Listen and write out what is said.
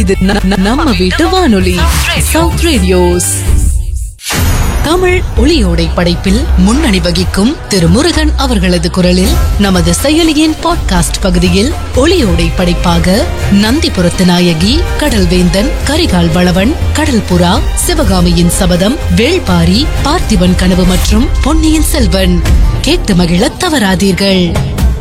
இது நம்ம வீட்டு வானொலி சவுத் ரேடியோஸ். தமிழ் ஒளியோடை படைப்பில் முன்னணி வகிக்கும் திரு முருகன் அவர்களது குரலில் நமது செயலியின் பாட்காஸ்ட் பகுதியில் ஒளியோடை படைப்பாக நந்திபுரத்து நாயகி, கடல்வேந்தன், கரிகால் வளவன், கடல் புறா, சிவகாமியின் சபதம், வேள்பாரி, பார்த்திபன் கனவு மற்றும் பொன்னியின் செல்வன் கேட்டு மகிழ தவறாதீர்கள்.